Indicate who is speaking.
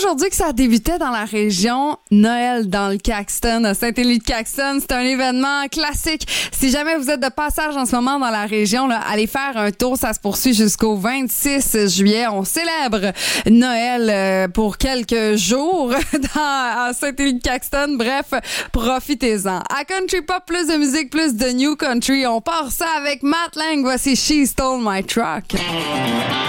Speaker 1: aujourd'hui que ça débutait dans la région. Noël dans le Caxton, à Saint-Élie-de-Caxton. C'est un événement classique. Si jamais vous êtes de passage en ce moment dans la région, là, allez faire un tour. Ça se poursuit jusqu'au 26 juillet. On célèbre Noël pour quelques jours à Saint-Élie-de-Caxton. Bref, profitez-en. À Country Pop, plus de musique, plus de New Country. On part ça avec Matt Lang. Voici She Stole My Truck.